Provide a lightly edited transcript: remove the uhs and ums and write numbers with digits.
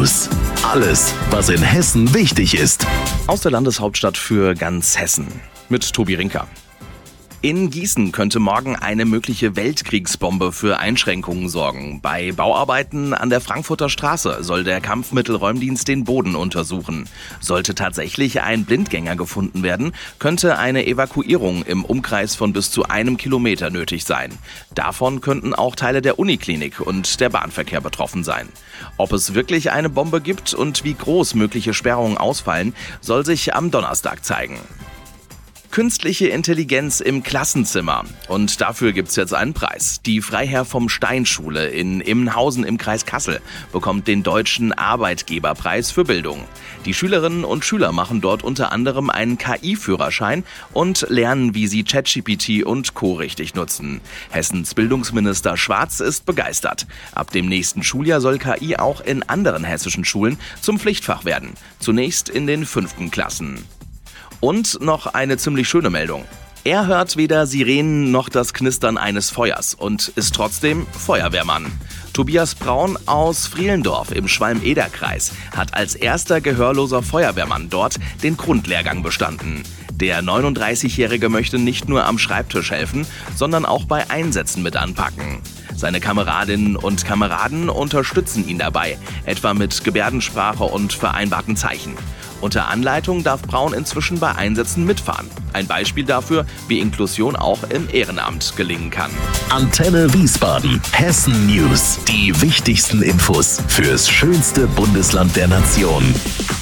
News. Alles, was in Hessen wichtig ist. Aus der Landeshauptstadt für ganz Hessen mit Tobi Rinker. In Gießen könnte morgen eine mögliche Weltkriegsbombe für Einschränkungen sorgen. Bei Bauarbeiten an der Frankfurter Straße soll der Kampfmittelräumdienst den Boden untersuchen. Sollte tatsächlich ein Blindgänger gefunden werden, könnte eine Evakuierung im Umkreis von bis zu 1 Kilometer nötig sein. Davon könnten auch Teile der Uniklinik und der Bahnverkehr betroffen sein. Ob es wirklich eine Bombe gibt und wie groß mögliche Sperrungen ausfallen, soll sich am Donnerstag zeigen. Künstliche Intelligenz im Klassenzimmer. Und dafür gibt's jetzt einen Preis. Die Freiherr vom Stein-Schule in Immenhausen im Kreis Kassel bekommt den Deutschen Arbeitgeberpreis für Bildung. Die Schülerinnen und Schüler machen dort unter anderem einen KI-Führerschein und lernen, wie sie ChatGPT und Co. richtig nutzen. Hessens Bildungsminister Schwarz ist begeistert. Ab dem nächsten Schuljahr soll KI auch in anderen hessischen Schulen zum Pflichtfach werden. Zunächst in den 5. Klassen. Und noch eine ziemlich schöne Meldung. Er hört weder Sirenen noch das Knistern eines Feuers und ist trotzdem Feuerwehrmann. Tobias Braun aus Frielendorf im Schwalm-Eder-Kreis hat als erster gehörloser Feuerwehrmann dort den Grundlehrgang bestanden. Der 39-Jährige möchte nicht nur am Schreibtisch helfen, sondern auch bei Einsätzen mit anpacken. Seine Kameradinnen und Kameraden unterstützen ihn dabei, etwa mit Gebärdensprache und vereinbarten Zeichen. Unter Anleitung darf Braun inzwischen bei Einsätzen mitfahren. Ein Beispiel dafür, wie Inklusion auch im Ehrenamt gelingen kann. Antenne Wiesbaden. Hessen News. Die wichtigsten Infos fürs schönste Bundesland der Nation.